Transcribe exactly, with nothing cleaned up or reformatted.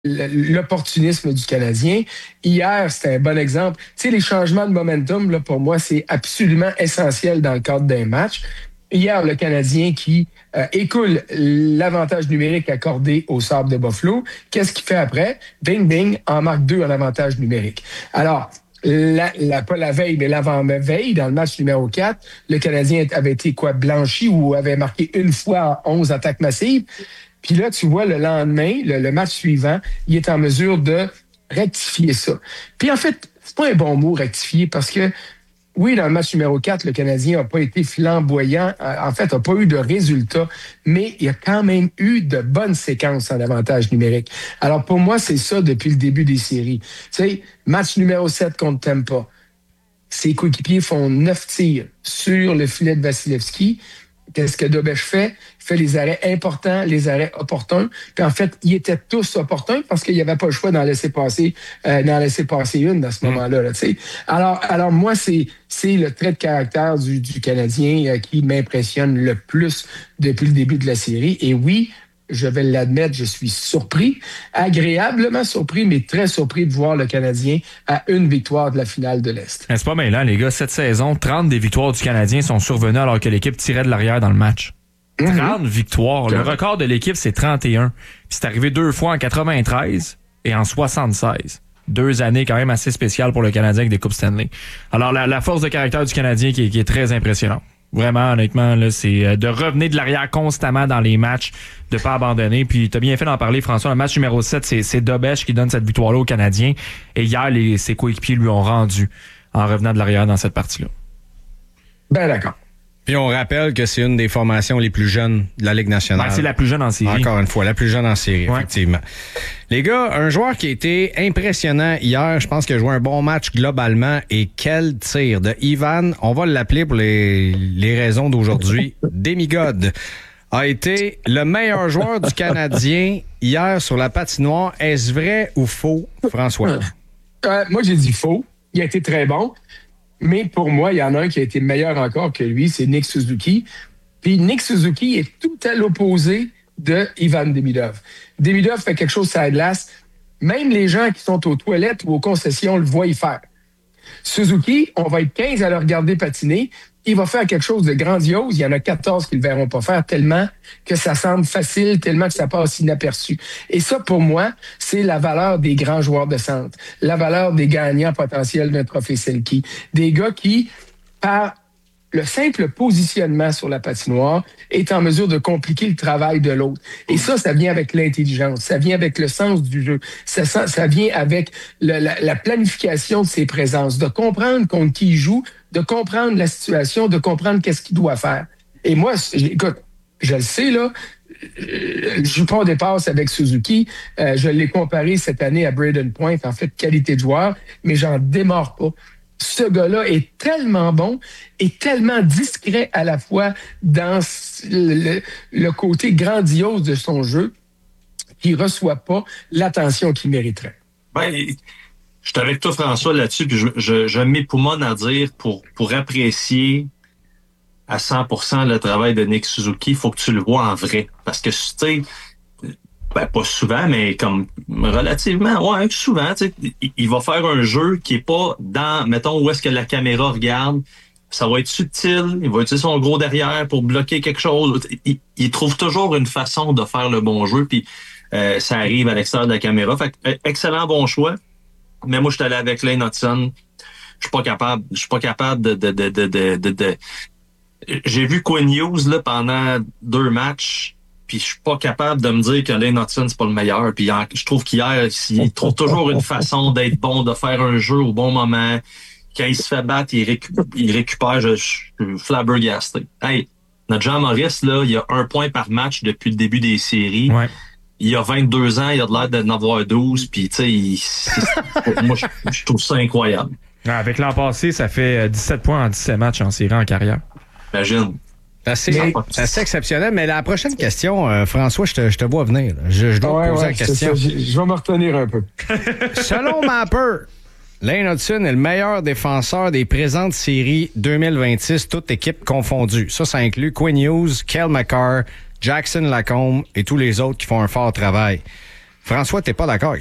l'opportunisme du Canadien. Hier, c'était un bon exemple. Tu sais, les changements de momentum, là, pour moi, c'est absolument essentiel dans le cadre d'un match. Hier, le Canadien qui euh, écoule l'avantage numérique accordé au Sabres de Buffalo, qu'est-ce qu'il fait après? Bing, bing, en marque deux en avantage numérique. Alors, la, la, pas la veille, mais l'avant-veille, dans le match numéro quatre, le Canadien avait été quoi, blanchi ou avait marqué une fois en onze attaques massives. Puis là, tu vois, le lendemain, le, le match suivant, il est en mesure de rectifier ça. Puis en fait, c'est pas un bon mot, rectifier, parce que, oui, dans le match numéro quatre, le Canadien n'a pas été flamboyant. En fait, n'a pas eu de résultats, mais il y a quand même eu de bonnes séquences en avantage numérique. Alors, pour moi, c'est ça depuis le début des séries. Tu sais, match numéro sept contre Tampa. Ses coéquipiers font neuf tirs sur le filet de Vasilevski. Qu'est-ce que Dobèche fait? Il fait les arrêts importants, les arrêts opportuns. Puis en fait, ils étaient tous opportuns parce qu'il n'y avait pas le choix d'en laisser passer, euh, d'en laisser passer une à ce moment-là. Là, t'sais. alors, alors moi, c'est, c'est le trait de caractère du, du Canadien euh, qui m'impressionne le plus depuis le début de la série. Et oui, je vais l'admettre, je suis surpris, agréablement surpris, mais très surpris de voir le Canadien à une victoire de la finale de l'Est. C'est pas mêlant, les gars. Cette saison, trente des victoires du Canadien sont survenues alors que l'équipe tirait de l'arrière dans le match. Mm-hmm. trente victoires. Le record de l'équipe, c'est trente et un. Puis c'est arrivé deux fois en quatre-vingt-treize et en soixante-seize. Deux années quand même assez spéciales pour le Canadien avec des Coupes Stanley. Alors, la, la force de caractère du Canadien qui est, qui est très impressionnante. Vraiment, honnêtement, là, c'est de revenir de l'arrière constamment dans les matchs, de pas abandonner. Puis t'as bien fait d'en parler, François. Le match numéro sept, c'est, c'est Dobèche qui donne cette victoire-là aux Canadiens. Et hier, les, ses coéquipiers lui ont rendu en revenant de l'arrière dans cette partie-là. Ben d'accord. Puis on rappelle que c'est une des formations les plus jeunes de la Ligue nationale. Ben, c'est la plus jeune en série. Encore une fois, la plus jeune en série, ouais. Effectivement. Les gars, un joueur qui a été impressionnant hier, je pense qu'il a joué un bon match globalement, et quel tir de Ivan, on va l'appeler pour les, les raisons d'aujourd'hui, Demigod, a été le meilleur joueur du Canadien hier sur la patinoire. Est-ce vrai ou faux, François? Euh, moi, j'ai dit faux. Il a été très bon. Mais pour moi, il y en a un qui a été meilleur encore que lui, c'est Nick Suzuki. Puis Nick Suzuki est tout à l'opposé de Ivan Demidov. Demidov fait quelque chose sur la glace. Même les gens qui sont aux toilettes ou aux concessions le voient y faire. Suzuki, on va être quinze à le regarder patiner. Il va faire quelque chose de grandiose. Il y en a quatorze qui ne le verront pas faire tellement que ça semble facile, tellement que ça passe inaperçu. Et ça, pour moi, c'est la valeur des grands joueurs de centre. La valeur des gagnants potentiels d'un trophée Selke. Des gars qui, par le simple positionnement sur la patinoire, est en mesure de compliquer le travail de l'autre. Et ça, ça vient avec l'intelligence, ça vient avec le sens du jeu, ça, ça vient avec le, la, la planification de ses présences, de comprendre contre qui il joue, de comprendre la situation, de comprendre qu'est-ce qu'il doit faire. Et moi, écoute, je le sais, là, je joue pas au départ avec Suzuki. Euh, je l'ai comparé cette année à Braden Point, en fait, qualité de joueur, mais j'en démords pas. Ce gars-là est tellement bon et tellement discret à la fois dans le, le côté grandiose de son jeu qu'il ne reçoit pas l'attention qu'il mériterait. Ben, je suis avec toi, François, là-dessus, puis je, je, je m'époumonne à dire pour, pour apprécier à cent pour cent le travail de Nick Suzuki, il faut que tu le vois en vrai. Parce que, tu sais, ben, pas souvent, mais comme relativement, ouais, souvent, tu sais, il, il va faire un jeu qui est pas dans, mettons, où est-ce que la caméra regarde. Ça va être subtil, il va utiliser son gros derrière pour bloquer quelque chose. Il, il trouve toujours une façon de faire le bon jeu, puis euh, ça arrive à l'extérieur de la caméra. Fait que, excellent bon choix. Mais moi, je suis allé avec Lane Hudson. Je suis pas capable, je suis pas capable de, de, de, de, de, de, de... J'ai vu Quinn Hughes, là, pendant deux matchs. Puis je suis pas capable de me dire que Lane Hudson, c'est pas le meilleur. Puis je trouve qu'hier, il trouve toujours une façon d'être bon, de faire un jeu au bon moment. Quand il se fait battre, il, récup- il récupère, je, je suis flabbergasté. Hey, notre Jean Maurice, là, il a un point par match depuis le début des séries. Ouais. Il a vingt-deux ans, il a de l'air d'en avoir douze. Puis tu sais, il, moi, je, je trouve ça incroyable. Avec l'an passé, ça fait dix-sept points en dix-sept matchs en série en carrière. Imagine. C'est assez, c'est assez exceptionnel, mais la prochaine question, euh, François, je te, je te vois venir. Je, je dois ouais, te poser ouais, la question. Je, je vais me retenir un peu. Selon Mapper, Lane Hudson est le meilleur défenseur des présentes séries deux mille vingt-six, toute équipe confondue. Ça, ça inclut Quinn Hughes, Cale Makar, Jackson Lacombe et tous les autres qui font un fort travail. François, t'es pas d'accord avec